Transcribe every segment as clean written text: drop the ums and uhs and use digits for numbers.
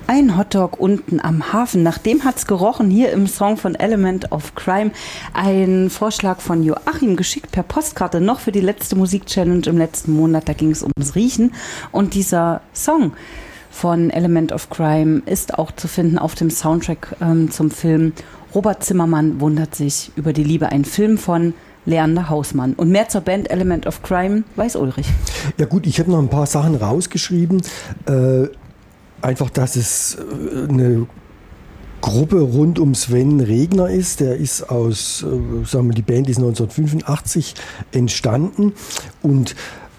Ein Hotdog unten am Hafen. Nach dem hat's gerochen, hier im Song von Element of Crime. Ein Vorschlag von Joachim, geschickt per Postkarte, noch für die letzte Musik-Challenge im letzten Monat. Da ging es ums Riechen. Und dieser Song von Element of Crime ist auch zu finden auf dem Soundtrack zum Film Robert Zimmermann wundert sich über die Liebe. Ein Film von Leander Hausmann. Und mehr zur Band Element of Crime weiß Ulrich. Ja gut, ich habe noch ein paar Sachen rausgeschrieben. Einfach, dass es eine Gruppe rund um Sven Regner ist. Der ist aus, sagen wir, die Band ist 1985 entstanden. Und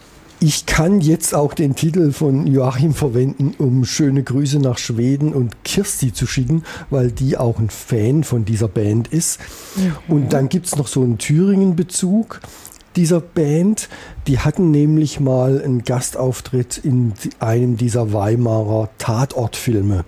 ich kann jetzt auch den Titel von Joachim verwenden, um schöne Grüße nach Schweden und Kirsti zu schicken, weil die auch ein Fan von dieser Band ist. Mhm. Und dann gibt es noch so einen Thüringen-Bezug dieser Band. Die hatten nämlich mal einen Gastauftritt in einem dieser Weimarer Tatortfilme.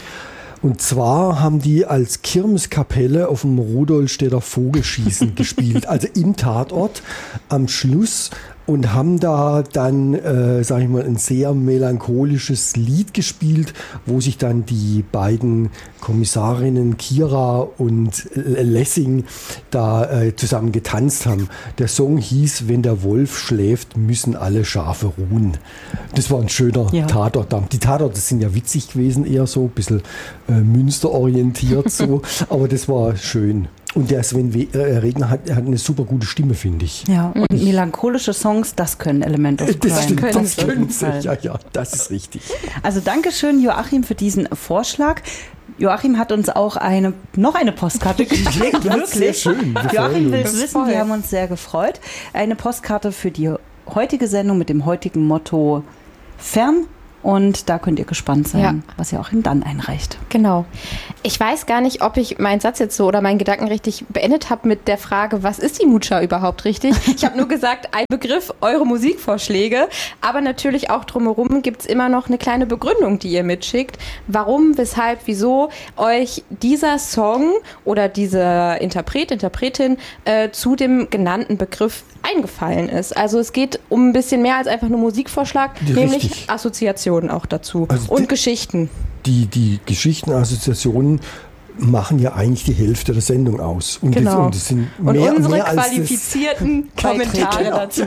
Und zwar haben die als Kirmeskapelle auf dem Rudolstädter Vogelschießen gespielt, also im Tatort am Schluss. Und haben da dann, sag ich mal, ein sehr melancholisches Lied gespielt, wo sich dann die beiden Kommissarinnen Kira und Lessing da zusammen getanzt haben. Der Song hieß, wenn der Wolf schläft, müssen alle Schafe ruhen. Das war ein schöner Tatort. Die Tatorte sind ja witzig gewesen, eher so ein bisschen münsterorientiert so, aber das war schön. Und der Sven Regner hat eine super gute Stimme, finde ich. Ja, und melancholische Songs, das können Element of Crime. Das können sie. Ja, das ist richtig. Also Dankeschön, Joachim, für diesen Vorschlag. Joachim hat uns auch noch eine Postkarte geschickt. Wirklich. Sehr schön. Joachim will es wissen, wir haben uns sehr gefreut. Eine Postkarte für die heutige Sendung mit dem heutigen Motto Fern. Und da könnt ihr gespannt sein, was Joachim dann einreicht. Genau. Ich weiß gar nicht, ob ich meinen Satz jetzt so oder meinen Gedanken richtig beendet habe mit der Frage, was ist die Mutscha überhaupt richtig? Ich habe nur gesagt, ein Begriff, eure Musikvorschläge. Aber natürlich auch drumherum gibt es immer noch eine kleine Begründung, die ihr mitschickt. Warum, weshalb, wieso euch dieser Song oder diese Interpretin zu dem genannten Begriff eingefallen ist. Also es geht um ein bisschen mehr als einfach nur Musikvorschlag, nämlich Assoziationen auch dazu und Geschichten. Die Geschichtenassoziationen machen ja eigentlich die Hälfte der Sendung aus. Und genau. Das sind und mehr, unsere mehr qualifizierten Kommentare dazu.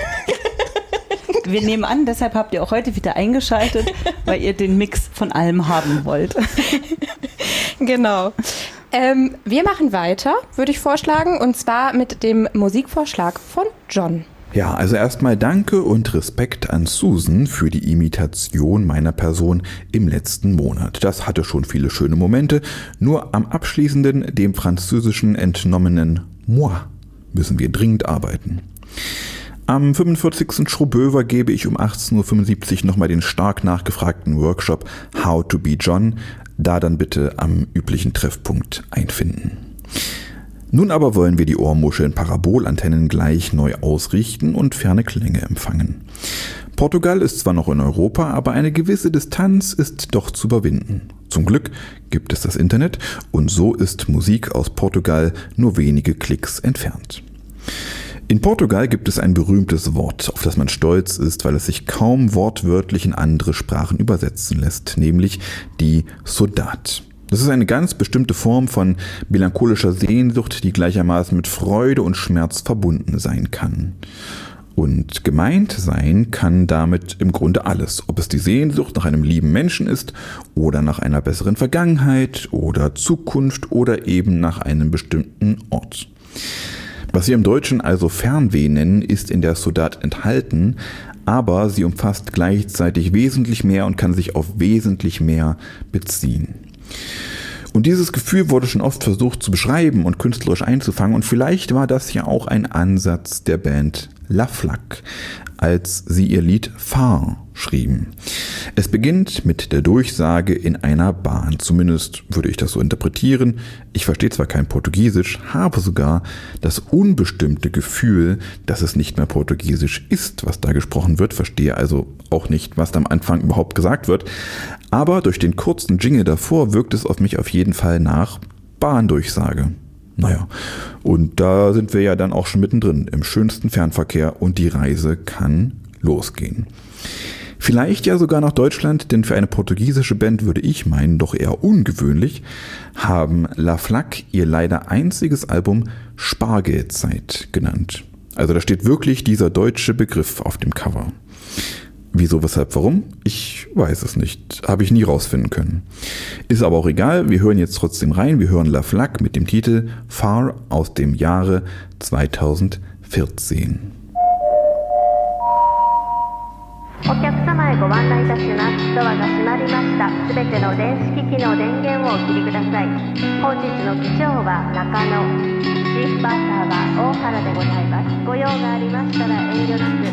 Wir nehmen an, deshalb habt ihr auch heute wieder eingeschaltet, weil ihr den Mix von allem haben wollt. Genau. Wir machen weiter, würde ich vorschlagen, und zwar mit dem Musikvorschlag von John. Ja, also erstmal Danke und Respekt an Susan für die Imitation meiner Person im letzten Monat. Das hatte schon viele schöne Momente, nur am abschließenden, dem französischen entnommenen Moi, müssen wir dringend arbeiten. Am 45. Schroböver gebe ich um 18.75 Uhr nochmal den stark nachgefragten Workshop How to be John, da dann bitte am üblichen Treffpunkt einfinden. Nun aber wollen wir die Ohrmuscheln-Parabolantennen gleich neu ausrichten und ferne Klänge empfangen. Portugal ist zwar noch in Europa, aber eine gewisse Distanz ist doch zu überwinden. Zum Glück gibt es das Internet und so ist Musik aus Portugal nur wenige Klicks entfernt. In Portugal gibt es ein berühmtes Wort, auf das man stolz ist, weil es sich kaum wortwörtlich in andere Sprachen übersetzen lässt, nämlich die Saudade. Das ist eine ganz bestimmte Form von melancholischer Sehnsucht, die gleichermaßen mit Freude und Schmerz verbunden sein kann. Und gemeint sein kann damit im Grunde alles, ob es die Sehnsucht nach einem lieben Menschen ist oder nach einer besseren Vergangenheit oder Zukunft oder eben nach einem bestimmten Ort. Was wir im Deutschen also Fernweh nennen, ist in der Saudade enthalten, aber sie umfasst gleichzeitig wesentlich mehr und kann sich auf wesentlich mehr beziehen. Und dieses Gefühl wurde schon oft versucht zu beschreiben und künstlerisch einzufangen und vielleicht war das ja auch ein Ansatz der Band La Flaque, als sie ihr Lied Phare schrieben. Es beginnt mit der Durchsage in einer Bahn, zumindest würde ich das so interpretieren. Ich verstehe zwar kein Portugiesisch, habe sogar das unbestimmte Gefühl, dass es nicht mehr Portugiesisch ist, was da gesprochen wird, verstehe also auch nicht, was da am Anfang überhaupt gesagt wird, aber durch den kurzen Jingle davor wirkt es auf mich auf jeden Fall nach Bahndurchsage. Naja, und da sind wir ja dann auch schon mittendrin im schönsten Fernverkehr und die Reise kann losgehen. Vielleicht ja sogar nach Deutschland, denn für eine portugiesische Band würde ich meinen, doch eher ungewöhnlich, haben La Flaque ihr leider einziges Album Spargelzeit genannt. Also da steht wirklich dieser deutsche Begriff auf dem Cover. Wieso, weshalb, warum? Ich weiß es nicht. Habe ich nie rausfinden können. Ist aber auch egal, wir hören jetzt trotzdem rein. Wir hören La Flaque mit dem Titel Far aus dem Jahre 2014. お客様へご案内いたします。ドアが閉まりました。すべての電子機器の電源をお切りください。本日の機長は中野、チーフパーサーは大原でございます。ご用がありましたら遠慮なく